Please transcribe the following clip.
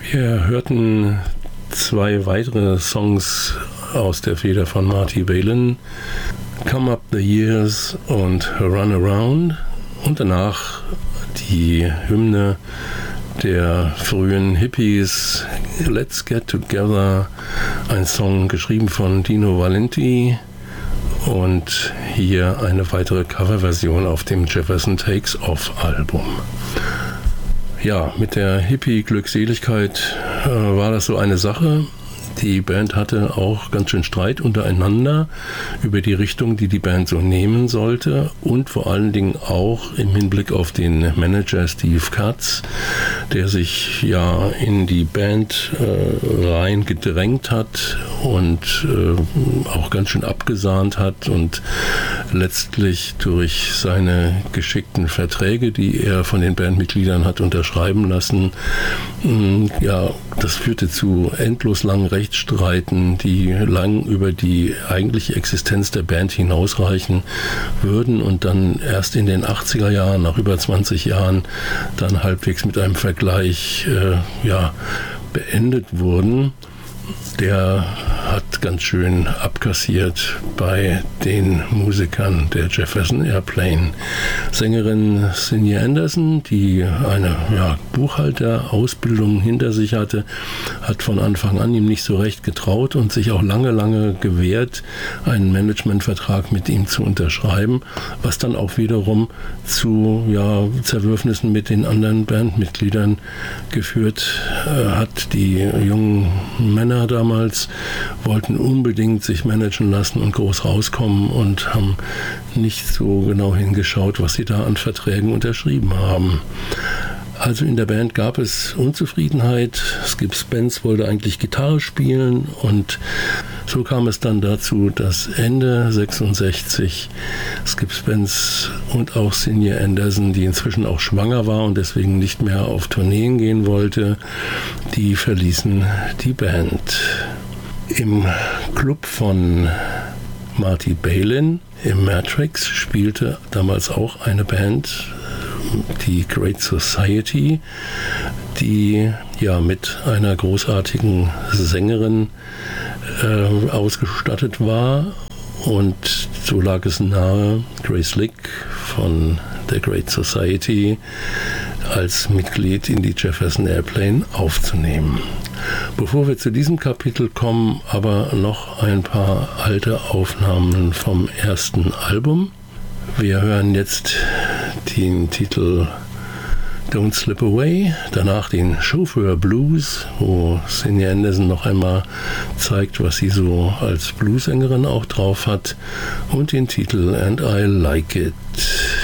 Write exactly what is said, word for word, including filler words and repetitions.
Wir hörten zwei weitere Songs aus der Feder von Marty Balin, Come Up the Years und Run Around, und danach die Hymne der frühen Hippies, Let's Get Together, ein Song geschrieben von Dino Valenti, und hier eine weitere Coverversion auf dem Jefferson Takes Off Album. Ja, mit der Hippie-Glückseligkeit äh, war das so eine Sache. Die Band hatte auch ganz schön Streit untereinander über die Richtung, die die Band so nehmen sollte, und vor allen Dingen auch im Hinblick auf den Manager Steve Katz, der sich ja in die Band äh, rein gedrängt hat und äh, auch ganz schön abgesahnt hat und letztlich durch seine geschickten Verträge, die er von den Bandmitgliedern hat unterschreiben lassen, mh, ja, das führte zu endlos langen Rechtsstreiten, die lang über die eigentliche Existenz der Band hinausreichen würden und dann erst in den achtziger Jahren, nach über zwanzig Jahren, dann halbwegs mit einem Vergleich äh, ja, beendet wurden. Der hat ganz schön abkassiert bei den Musikern der Jefferson Airplane. Sängerin Cindy Anderson, die eine ja, Buchhalterausbildung hinter sich hatte, hat von Anfang an ihm nicht so recht getraut und sich auch lange, lange gewehrt, einen Managementvertrag mit ihm zu unterschreiben, was dann auch wiederum zu ja, Zerwürfnissen mit den anderen Bandmitgliedern geführt äh, hat. Die jungen Männer damals wollten unbedingt sich managen lassen und groß rauskommen und haben nicht so genau hingeschaut, was sie da an Verträgen unterschrieben haben. Also in der Band gab es Unzufriedenheit. Skip Spence wollte eigentlich Gitarre spielen, und so kam es dann dazu, dass Ende sechsundsechzig Skip Spence und auch Cindy Anderson, die inzwischen auch schwanger war und deswegen nicht mehr auf Tourneen gehen wollte, die verließen die Band. Im Club von Marty Balin im Matrix spielte damals auch eine Band, die Great Society, die ja mit einer großartigen Sängerin äh, ausgestattet war, und so lag es nahe, Grace Lick von der Great Society als Mitglied in die Jefferson Airplane aufzunehmen. Bevor wir zu diesem Kapitel kommen, aber noch ein paar alte Aufnahmen vom ersten Album. Wir hören jetzt den Titel Don't Slip Away, danach den Chauffeur Blues, wo Cindy Anderson noch einmal zeigt, was sie so als Bluesängerin auch drauf hat, und den Titel And I Like It.